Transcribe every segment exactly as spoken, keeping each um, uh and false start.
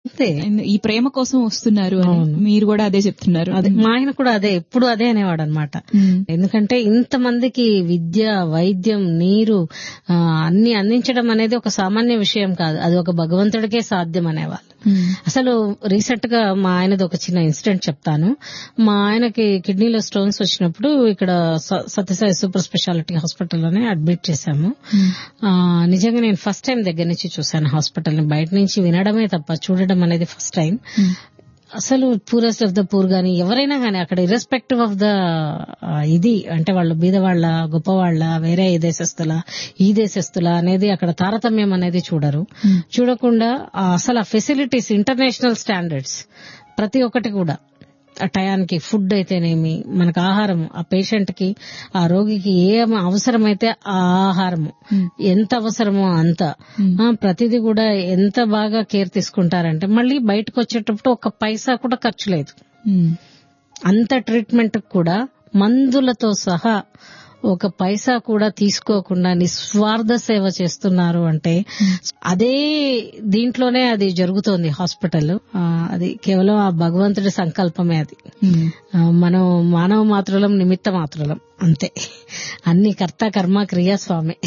ఈ ప్రేమ కోసం వస్తున్నారు అని మీరు కూడా అదే చెప్తున్నారు. అదే మా ఆయన కూడా అదే ఎప్పుడు అదే అనేవాడు అనమాట. ఎందుకంటే ఇంతమందికి విద్య, వైద్యం, నీరు అన్ని అందించడం అనేది ఒక సామాన్య విషయం కాదు, అది ఒక భగవంతుడికే సాధ్యం అనేవాళ్ళు. అసలు రీసెంట్ గా మా ఆయనది ఒక చిన్న ఇన్సిడెంట్ చెప్తాను. మా ఆయనకి కిడ్నీలో స్టోన్స్ వచ్చినప్పుడు ఇక్కడ సత్యసాయి సూపర్ స్పెషాలిటీ హాస్పిటల్లోనే అడ్మిట్ చేశాము. నిజంగా నేను ఫస్ట్ టైం దగ్గర నుంచి చూశాను హాస్పిటల్ ని, బయట నుంచి వినడమే తప్ప చూడడం అనేది ఫస్ట్ టైం. అసలు పూరెస్ట్ ఆఫ్ ద పూర్ గాని ఎవరైనా గానీ అక్కడ ఇర్రెస్పెక్టివ్ ఆఫ్ ద ఇది అంటే వాళ్ళు బీదవాళ్ల, గొప్పవాళ్ల, వేరే ఈ దేశస్తుల, ఈ దేశస్తుల అనేది అక్కడ తారతమ్యం అనేది చూడరు. చూడకుండా అసలు ఆ ఫెసిలిటీస్, ఇంటర్నేషనల్ స్టాండర్డ్స్ ప్రతి ఒక్కటి కూడా టయానికి ఫుడ్ అయితేనేమి, మనకు ఆహారం, ఆ పేషెంట్ కి, ఆ రోగికి ఏ అవసరమైతే ఆ ఆహారము ఎంత అవసరమో అంత ప్రతిదీ కూడా ఎంత బాగా కేర్ తీసుకుంటారంటే మళ్ళీ బయటకు వచ్చేటప్పుడు ఒక పైసా కూడా ఖర్చు లేదు. అంత ట్రీట్మెంట్ కూడా మందులతో సహా ఒక పైసా కూడా తీసుకోకుండా నిస్వార్థ సేవ చేస్తున్నారు అంటే అదే దీంట్లోనే అది జరుగుతోంది హాస్పిటల్. అది కేవలం ఆ భగవంతుడి సంకల్పమే. అది మనం మానవ మాత్రులం, నిమిత్త మాత్రులం అంతే. అన్ని కర్త కర్మ క్రియా స్వామి.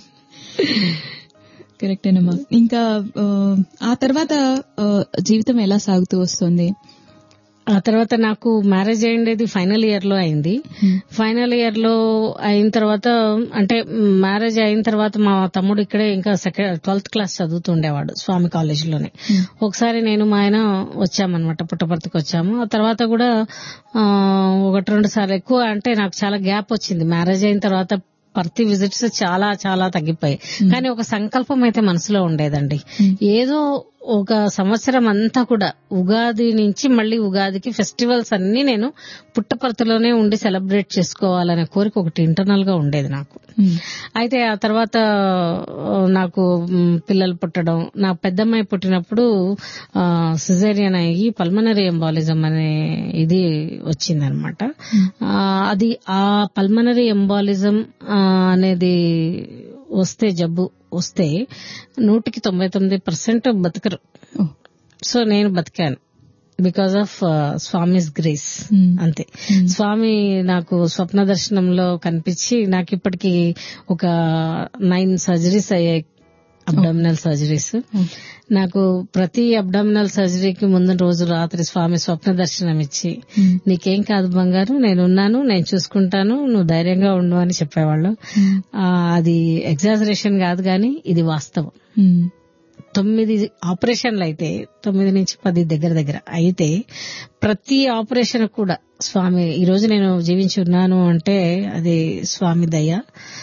కరెక్టేనమ్మా. ఇంకా ఆ తర్వాత జీవితం ఎలా సాగుతూ వస్తుంది? ఆ తర్వాత నాకు మ్యారేజ్ అయ్యేది ఫైనల్ ఇయర్ లో అయింది. ఫైనల్ ఇయర్ లో అయిన తర్వాత అంటే మ్యారేజ్ అయిన తర్వాత మా తమ్ముడు ఇక్కడే ఇంకా సెకండ్ ట్వెల్త్ క్లాస్ చదువుతుండేవాడు స్వామి కాలేజ్ లోనే. ఒకసారి నేను మా ఆయన వచ్చామన్నమాట, పుట్టపర్తికి వచ్చాము. ఆ తర్వాత కూడా ఒకటి రెండు సార్లు ఎక్కువ అంటే నాకు చాలా గ్యాప్ వచ్చింది. మ్యారేజ్ అయిన తర్వాత పర్తి విజిట్స్ చాలా చాలా తగ్గిపోయాయి. కానీ ఒక సంకల్పం అయితే మనసులో ఉండేదండి. ఏదో ఒక సంవత్సరం అంతా కూడా ఉగాది నుంచి మళ్లీ ఉగాదికి ఫెస్టివల్స్ అన్ని నేను పుట్టపర్తిలోనే ఉండి సెలబ్రేట్ చేసుకోవాలనే కోరిక ఒకటి ఇంటర్నల్ గా ఉండేది నాకు. అయితే ఆ తర్వాత నాకు పిల్లలు పుట్టడం, నా పెద్దమ్మాయి పుట్టినప్పుడు సిజేరియన్ అయ్యి పల్మనరీ ఎంబాలిజం అనే ఇది వచ్చిందనమాట. అది ఆ పల్మనరీ ఎంబాలిజం అనేది వస్తే, జబ్బు వస్తే నూటికి తొంభై తొమ్మిది పర్సెంట్ బతకరు. సో నేను బతికాను బికాజ్ ఆఫ్ స్వామిస్ గ్రేస్ అంతే. స్వామి నాకు స్వప్న దర్శనంలో కనిపించి నాకు ఇప్పటికి ఒక నైన్ సర్జరీస్ అయ్యాయి, అబ్డామినల్ సర్జరీస్. నాకు ప్రతి అబ్డామినల్ సర్జరీకి ముందు రోజు రాత్రి స్వామి స్వప్న దర్శనం ఇచ్చి నీకేం కాదు బంగారు, నేనున్నాను, నేను చూసుకుంటాను, నువ్వు ధైర్యంగా ఉండు అని చెప్పేవాళ్ళు. అది ఎగ్జాజరేషన్ కాదు కానీ ఇది వాస్తవం. తొమ్మిది ఆపరేషన్లు అయితే తొమ్మిది నుంచి పది దగ్గర దగ్గర అయితే ప్రతి ఆపరేషన్ కూడా స్వామి ఈ రోజు నేను జీవించి ఉన్నాను అంటే అది స్వామి దయ.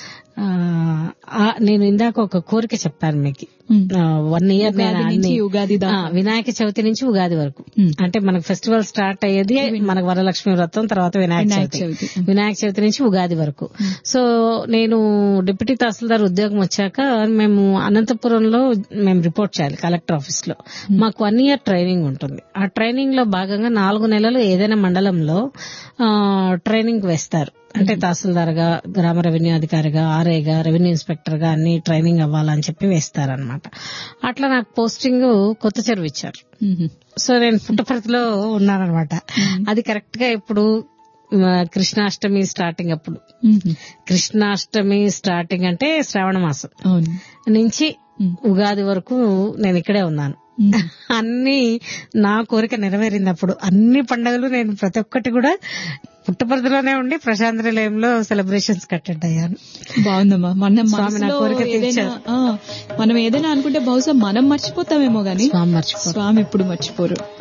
నేను ఇందాక ఒక కోరిక చెప్పాను మీకు, వన్ ఇయర్ వినాయక చవితి నుంచి ఉగాది వరకు అంటే మనకు ఫెస్టివల్ స్టార్ట్ అయ్యేది మనకు వరలక్ష్మి వ్రతం, తర్వాత వినాయక చవితి. వినాయక చవితి నుంచి ఉగాది వరకు. సో నేను డిప్యూటీ తహసీల్దార్ ఉద్యోగం వచ్చాక మేము అనంతపురంలో మేము రిపోర్ట్ చేయాలి కలెక్టర్ ఆఫీస్ లో. మాకు వన్ ఇయర్ ట్రైనింగ్ ఉంటుంది. ఆ ట్రైనింగ్ లో భాగంగా నాలుగు నెలలు ఏదైనా మండలంలో ట్రైనింగ్ వేస్తారు. అంటే తహసీల్దార్ గా, గ్రామ రెవెన్యూ అధికారిగా, ఆర్ఐగా, రెవెన్యూ ఇన్స్పెక్టర్ గా అన్ని ట్రైనింగ్ అవ్వాలని చెప్పి వేస్తారనమాట. అట్లా నాకు పోస్టింగ్ కొత్త చెరువు ఇచ్చారు. సో నేను పుట్టపర్తిలో ఉన్నానమాట. అది కరెక్ట్ గా ఇప్పుడు కృష్ణాష్టమి స్టార్టింగ్. అప్పుడు కృష్ణాష్టమి స్టార్టింగ్ అంటే శ్రావణ మాసం నుంచి ఉగాది వరకు నేను ఇక్కడే ఉన్నాను. అన్ని నా కోరిక నెరవేరింది. అప్పుడు అన్ని పండుగలు నేను ప్రతి ఒక్కటి కూడా పుట్టపర్తిలోనే ఉండి ప్రశాంత్ నిలయంలో సెలబ్రేషన్స్ అటెండ్ అయ్యాను. బాగుందమ్మా. మనం మనం ఏదైనా అనుకుంటే బహుశా మనం మర్చిపోతామేమో గానీ స్వామి ఎప్పుడు మర్చిపోరు.